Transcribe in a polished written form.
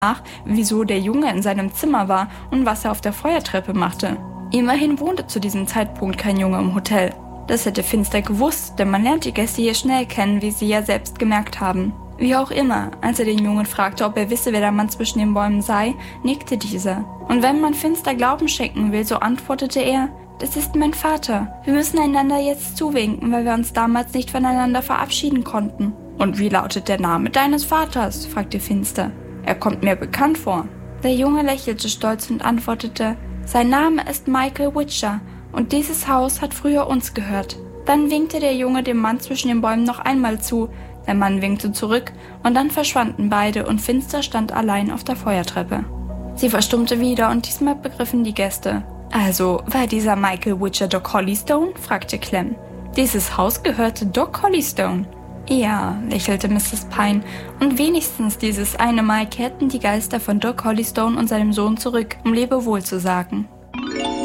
wieso der Junge in seinem Zimmer war und was er auf der Feuertreppe machte. Immerhin wohnte zu diesem Zeitpunkt kein Junge im Hotel. Das hätte Finster gewusst, denn man lernt die Gäste hier schnell kennen, wie sie ja selbst gemerkt haben. Wie auch immer, als er den Jungen fragte, ob er wisse, wer der Mann zwischen den Bäumen sei, nickte dieser. Und wenn man Finster Glauben schenken will, so antwortete er: Das ist mein Vater. Wir müssen einander jetzt zuwinken, weil wir uns damals nicht voneinander verabschieden konnten. Und wie lautet der Name deines Vaters? Fragte Finster. Er kommt mir bekannt vor. Der Junge lächelte stolz und antwortete: Sein Name ist Michael Witcher und dieses Haus hat früher uns gehört. Dann winkte der Junge dem Mann zwischen den Bäumen noch einmal zu. Der Mann winkte zurück und dann verschwanden beide und Finster stand allein auf der Feuertreppe. Sie verstummte wieder und diesmal begriffen die Gäste. Also, war dieser Michael Witcher Doc Hollystone? Fragte Clem. Dieses Haus gehörte Doc Hollystone. Ja, lächelte Mrs. Pine, und wenigstens dieses eine Mal kehrten die Geister von Doc Hollystone und seinem Sohn zurück, um Lebewohl zu sagen.